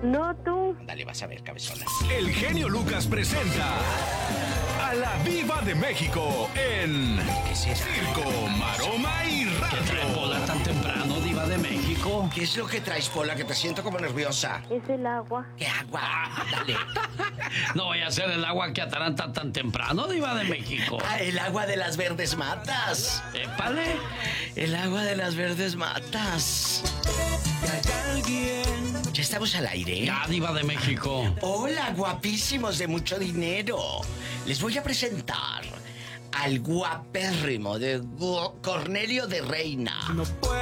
No, tú. Dale, vas a ver, cabezona. El genio Lucas presenta a la Diva de México en Circo, Maroma y ¿Qué trae Radio. Pola tan temprano, Diva de México? ¿Qué es lo que traes, Pola, que te siento como nerviosa? Es el agua. ¿Qué agua? Dale. No voy a hacer el agua que ataranta tan temprano, Diva de México. Ah, el agua de las verdes matas. Épale. El agua de las verdes matas. Ya estamos al aire. Ya, Diva de México. Hola, guapísimos de mucho dinero. Les voy a presentar al guapérrimo de Cornelio de Reina. No puedo